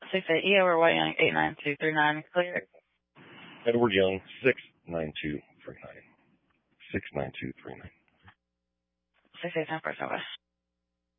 68E over White Young 89239 clear. Edward Young 69239. 69239. 6810 West.